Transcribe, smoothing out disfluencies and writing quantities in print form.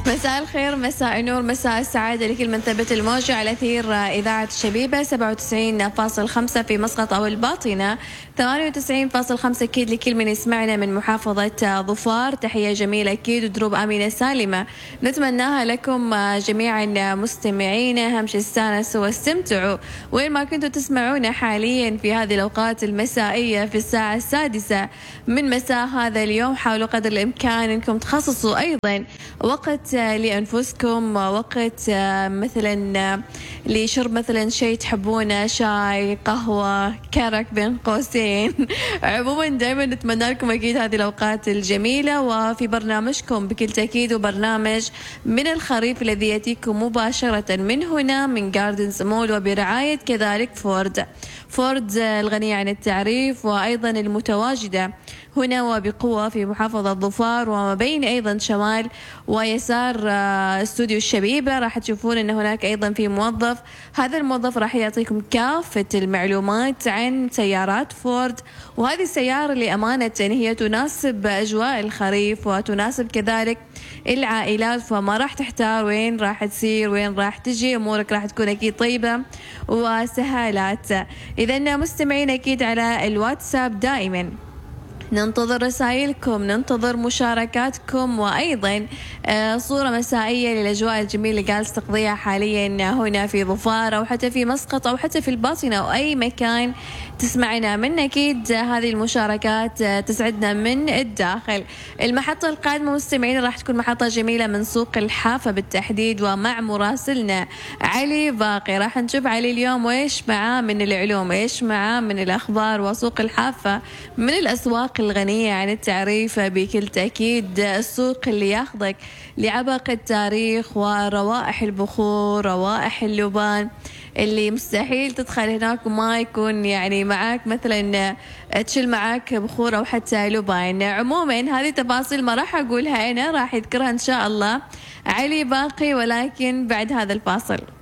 مساء الخير، مساء النور، مساء السعادة لكل من ثبت الموجة على أثير إذاعة الشبيبة 97.5 في مسقط أو الباطنة، 98.5 أكيد لكل من يسمعنا من محافظة ظفار. تحية جميلة أكيد ودروب آمنة سالمة نتمناها لكم جميعا مستمعينا. أهم شيء استانسوا واستمتعوا وين ما كنتوا تسمعونا حاليا في هذه الأوقات المسائية في الساعة 6 من مساء هذا اليوم. حاولوا قدر الإمكان أنكم تخصصوا أيضا وقت لأنفسكم، وقت مثلا لشرب مثلا شيء تحبونه، شاي، قهوة، كرك بين قوسين. عموما دائما نتمنى لكم أكيد هذه الأوقات الجميلة، وفي برنامجكم بكل تأكيد وبرنامج من الخريف الذي يأتيكم مباشرة من هنا من جاردنز مول وبرعاية كذلك فورد الغنية عن التعريف، وأيضا المتواجدة هنا وبقوة في محافظة ظفار وما بين أيضا شمال ويسار استوديو الشبيبة. راح تشوفون أن هناك أيضا في موظف، هذا الموظف راح يعطيكم كافة المعلومات عن سيارات فورد، وهذه السيارة اللي أمانة هي تناسب أجواء الخريف وتناسب كذلك العائلات، فما راح تحتار وين راح تسير وين راح تجي، أمورك راح تكون أكيد طيبة وسهالات. إذا مستمعين أكيد على الواتساب دائما ننتظر رسائلكم، ننتظر مشاركاتكم، وأيضا صورة مسائية للأجواء الجميلة اللي قاعد تقضيها حاليا هنا في ظفار أو حتى في مسقط أو حتى في الباطنة أو أي مكان تسمعنا من. أكيد هذه المشاركات تسعدنا من الداخل. المحطة القادمة مستمعين راح تكون محطة جميلة من سوق الحافة بالتحديد، ومع مراسلنا علي باقي. راح نشوف علي اليوم وإيش معاه من العلوم، إيش معاه من الأخبار، وسوق الحافة من الأسواق الغنية عن التعريف بكل تأكيد، السوق اللي ياخذك لعبق التاريخ وروائح البخور، روائح اللبان اللي مستحيل تدخل هناك وما يكون يعني معاك مثلا تشيل معاك بخور أو حتى لبان. عموما هذه تفاصيل ما راح أقولها أنا، راح يذكرها إن شاء الله علي باقي، ولكن بعد هذا الفاصل.